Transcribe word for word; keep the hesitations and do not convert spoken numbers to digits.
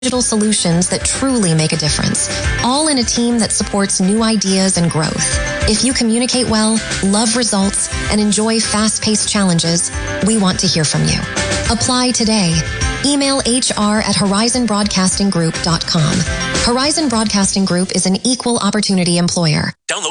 digital solutions that truly make a difference, all in a team that supports new ideas and growth. If you communicate well, love results, and enjoy fast-paced challenges, we want to hear from you. Apply today. Email H R at horizon broadcasting group dot com. Horizon Broadcasting Group is an equal opportunity employer. Download